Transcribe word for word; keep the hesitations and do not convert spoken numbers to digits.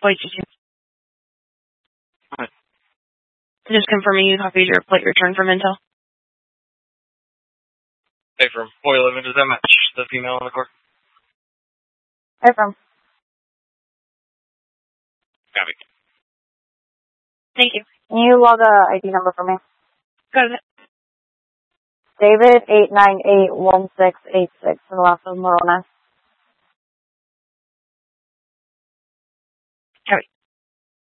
flight did you? What? Just confirming you copied your flight return from Intel. Hey, from four eleven, does that match the female on the court? Hey, from. Copy. Thank you. Can you log a I D number for me? Got it. David eight nine eight one six eight six, and the last one Morones.